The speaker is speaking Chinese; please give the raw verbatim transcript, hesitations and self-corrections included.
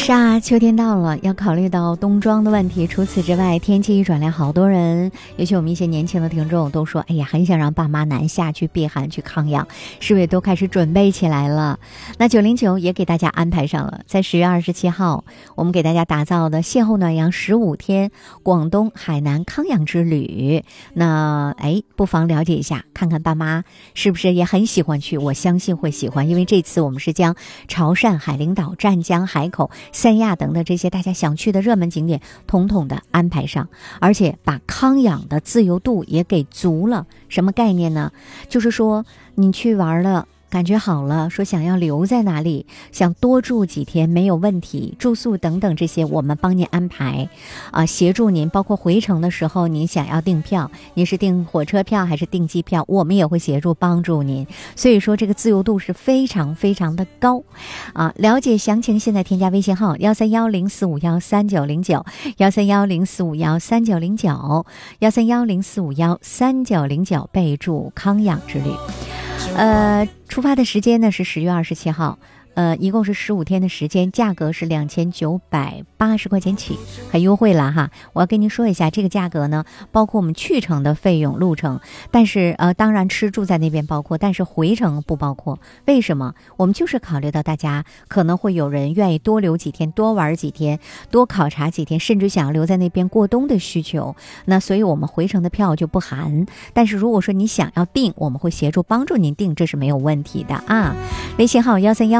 是啊，秋天到了，要考虑到冬装的问题。除此之外，天气一转凉，好多人，尤其我们一些年轻的听众都说，哎呀，很想让爸妈南下去避寒去康养，是不是都开始准备起来了？那九零九也给大家安排上了，在十月二十七号，我们给大家打造的邂逅暖阳十五天广东海南康养之旅。那哎，不妨了解一下，看看爸妈是不是也很喜欢去，我相信会喜欢，因为这次我们是将潮汕、海陵岛、湛江、海口、三亚等的这些大家想去的热门景点统统的安排上，而且把康养的自由度也给足了。什么概念呢？就是说你去玩了，感觉好了，说想要留在哪里，想多住几天没有问题，住宿等等这些我们帮您安排啊、呃，协助您，包括回程的时候您想要订票，您是订火车票还是订机票，我们也会协助帮助您。所以说这个自由度是非常非常的高啊！了解详情现在添加微信号幺三幺零四五幺三九零九幺三幺零四五幺三九零九幺三幺零四五幺三九零九，备注康养之旅。呃，出发的时间呢是十月二十七号，呃，一共是十五天的时间，价格是两千九百八十块钱起，很优惠了哈。我要跟您说一下，这个价格呢，包括我们去程的费用、路程，但是呃，当然吃住在那边包括，但是回程不包括。为什么？我们就是考虑到大家可能会有人愿意多留几天、多玩几天、多考察几天，甚至想要留在那边过冬的需求。那所以我们回程的票就不含。但是如果说你想要订，我们会协助帮助您订，这是没有问题的啊。微信号幺三幺。